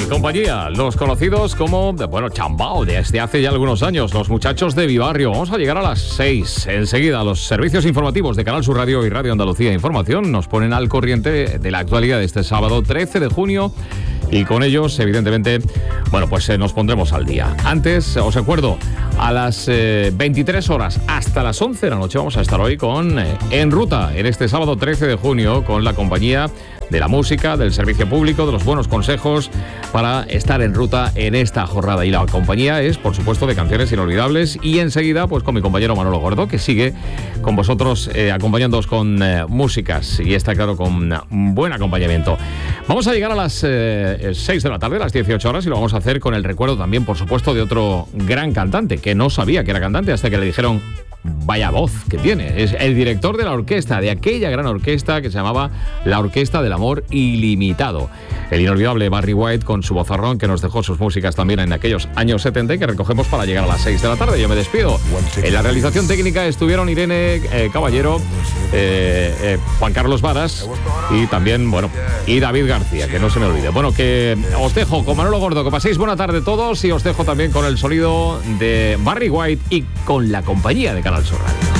Compañía, los conocidos como, Chambao, desde hace ya algunos años, los muchachos de Vivarrio. Vamos a llegar a las 6. Enseguida, los servicios informativos de Canal Sur Radio y Radio Andalucía Información nos ponen al corriente de la actualidad de este sábado 13 de junio. Y con ellos, evidentemente, nos pondremos al día. Antes, os recuerdo, a las 23 horas hasta las 11 de la noche vamos a estar hoy con En Ruta, en este sábado 13 de junio, con la compañía de la música, del servicio público, de los buenos consejos para estar en ruta en esta jornada. Y la compañía es, por supuesto, de canciones inolvidables. Y enseguida, pues con mi compañero Manolo Gordo, que sigue con vosotros acompañándoos con músicas. Y está claro, con buen acompañamiento. Vamos a llegar a las 6 de la tarde, a las 18 horas, y lo vamos a hacer con el recuerdo también, por supuesto, de otro gran cantante, que no sabía que era cantante hasta que le dijeron: vaya voz que tiene. Es el director de la orquesta, de aquella gran orquesta que se llamaba la Orquesta del Amor Ilimitado. El inolvidable Barry White, con su vozarrón, que nos dejó sus músicas también en aquellos años 70 y que recogemos para llegar a las 6 de la tarde. Yo me despido. En la realización técnica estuvieron Irene Caballero, Juan Carlos Varas y también, y David García, que no se me olvide. Que os dejo con Manolo Gordo, que paséis buena tarde todos, y os dejo también con el sonido de Barry White y con la compañía de Canal Sur Radio.